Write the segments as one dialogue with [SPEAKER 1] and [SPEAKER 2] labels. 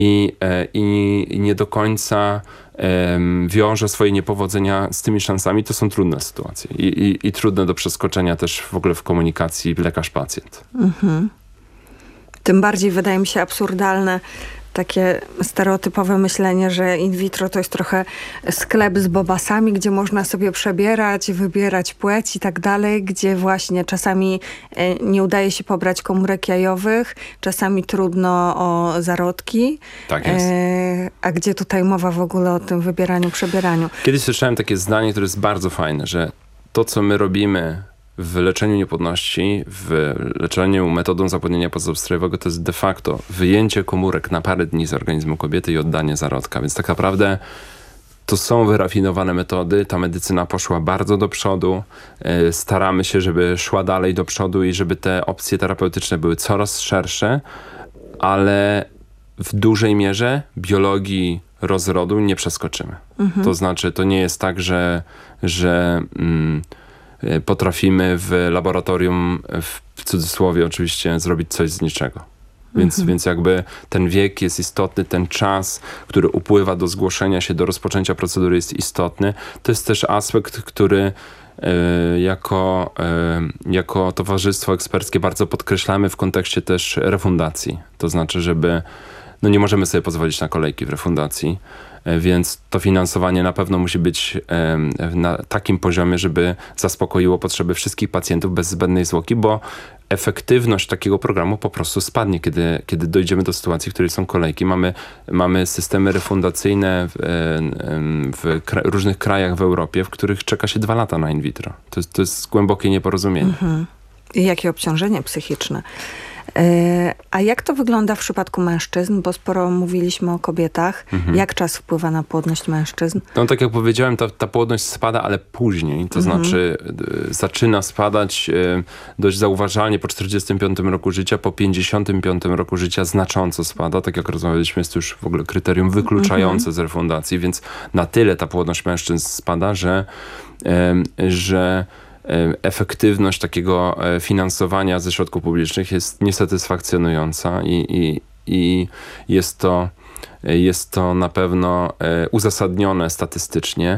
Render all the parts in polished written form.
[SPEAKER 1] i nie do końca wiąże swoje niepowodzenia z tymi szansami, to są trudne sytuacje i trudne do przeskoczenia też w ogóle w komunikacji lekarz-pacjent.
[SPEAKER 2] Tym bardziej wydaje mi się absurdalne takie stereotypowe myślenie, że in vitro to jest trochę sklep z bobasami, gdzie można sobie przebierać, wybierać płeć i tak dalej, gdzie właśnie czasami nie udaje się pobrać komórek jajowych, czasami trudno o zarodki.
[SPEAKER 1] Tak jest.
[SPEAKER 2] A gdzie tutaj mowa w ogóle o tym wybieraniu, przebieraniu?
[SPEAKER 1] Kiedyś słyszałem takie zdanie, które jest bardzo fajne, że to, co my robimy w leczeniu niepłodności, w leczeniu metodą zapłodnienia pozaobstrojowego, to jest de facto wyjęcie komórek na parę dni z organizmu kobiety i oddanie zarodka. Więc tak naprawdę to są wyrafinowane metody. Ta medycyna poszła bardzo do przodu. Staramy się, żeby szła dalej do przodu i żeby te opcje terapeutyczne były coraz szersze, ale w dużej mierze biologii rozrodu nie przeskoczymy. To znaczy, to nie jest tak, że potrafimy w laboratorium, w cudzysłowie oczywiście, zrobić coś z niczego. Więc jakby ten wiek jest istotny, ten czas, który upływa do zgłoszenia się, do rozpoczęcia procedury jest istotny. To jest też aspekt, który jako towarzystwo eksperckie bardzo podkreślamy w kontekście też refundacji. To znaczy, żeby nie możemy sobie pozwolić na kolejki w refundacji, więc to finansowanie na pewno musi być na takim poziomie, żeby zaspokoiło potrzeby wszystkich pacjentów bez zbędnej zwłoki, bo efektywność takiego programu po prostu spadnie, kiedy dojdziemy do sytuacji, w której są kolejki. Mamy systemy refundacyjne w różnych krajach w Europie, w których czeka się 2 lata na in vitro. To jest głębokie nieporozumienie.
[SPEAKER 2] I jakie obciążenie psychiczne. A jak to wygląda w przypadku mężczyzn? Bo sporo mówiliśmy o kobietach. Jak czas wpływa na płodność mężczyzn?
[SPEAKER 1] No tak jak powiedziałem, ta płodność spada, ale później. To znaczy zaczyna spadać dość zauważalnie po 45 roku życia, po 55 roku życia znacząco spada. Tak jak rozmawialiśmy, jest to już w ogóle kryterium wykluczające z refundacji, więc na tyle ta płodność mężczyzn spada, że efektywność takiego finansowania ze środków publicznych jest niesatysfakcjonująca i jest to na pewno uzasadnione statystycznie.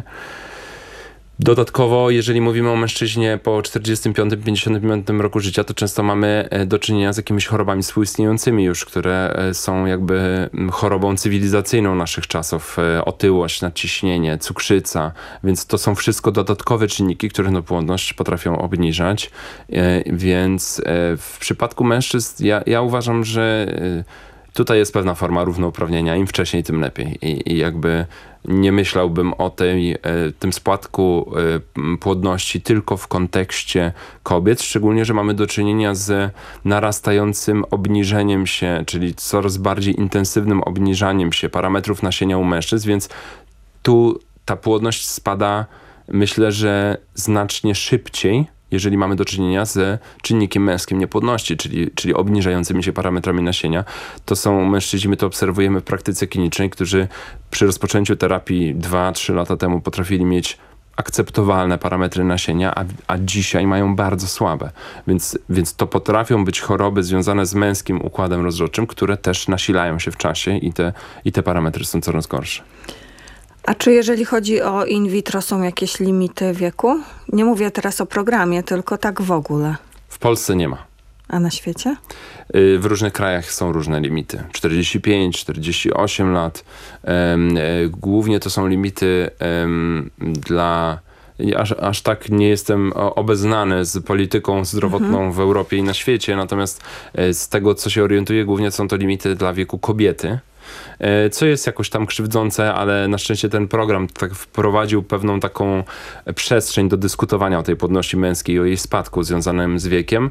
[SPEAKER 1] Dodatkowo, jeżeli mówimy o mężczyźnie po 45-55 roku życia, to często mamy do czynienia z jakimiś chorobami współistniejącymi już, które są jakby chorobą cywilizacyjną naszych czasów. Otyłość, nadciśnienie, cukrzyca, więc to są wszystko dodatkowe czynniki, które płodność potrafią obniżać. Więc w przypadku mężczyzn ja uważam, że tutaj jest pewna forma równouprawnienia. Im wcześniej, tym lepiej. I jakby nie myślałbym o tym spadku płodności tylko w kontekście kobiet, szczególnie, że mamy do czynienia z narastającym obniżeniem się, czyli coraz bardziej intensywnym obniżaniem się parametrów nasienia u mężczyzn, więc tu ta płodność spada, myślę, że znacznie szybciej, jeżeli mamy do czynienia z czynnikiem męskim niepłodności, czyli obniżającymi się parametrami nasienia. To są mężczyźni, my to obserwujemy w praktyce klinicznej, którzy przy rozpoczęciu terapii 2-3 lata temu potrafili mieć akceptowalne parametry nasienia, a dzisiaj mają bardzo słabe. Więc to potrafią być choroby związane z męskim układem rozrodczym, które też nasilają się w czasie i te parametry są coraz gorsze.
[SPEAKER 2] A czy jeżeli chodzi o in vitro są jakieś limity wieku? Nie mówię teraz o programie, tylko tak w ogóle.
[SPEAKER 1] W Polsce nie ma.
[SPEAKER 2] A na świecie?
[SPEAKER 1] W różnych krajach są różne limity. 45, 48 lat. Głównie to są limity dla... Aż tak nie jestem obeznany z polityką zdrowotną w Europie i na świecie, natomiast z tego, co się orientuję, głównie są to limity dla wieku kobiety. Co jest jakoś tam krzywdzące, ale na szczęście ten program tak wprowadził pewną taką przestrzeń do dyskutowania o tej płodności męskiej, o jej spadku związanym z wiekiem.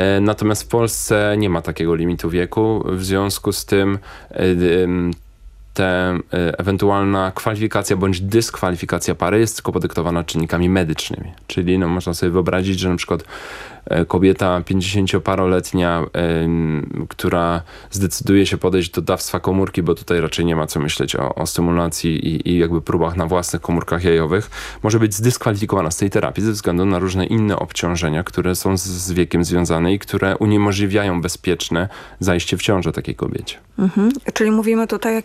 [SPEAKER 1] Natomiast w Polsce nie ma takiego limitu wieku. W związku z tym ewentualna kwalifikacja bądź dyskwalifikacja pary jest tylko podyktowana czynnikami medycznymi. Czyli no, można sobie wyobrazić, że na przykład kobieta 50-paroletnia, która zdecyduje się podejść do dawstwa komórki, bo tutaj raczej nie ma co myśleć o stymulacji i jakby próbach na własnych komórkach jajowych, może być zdyskwalifikowana z tej terapii ze względu na różne inne obciążenia, które są z wiekiem związane i które uniemożliwiają bezpieczne zajście w ciążę takiej kobiecie.
[SPEAKER 2] Czyli mówimy tutaj o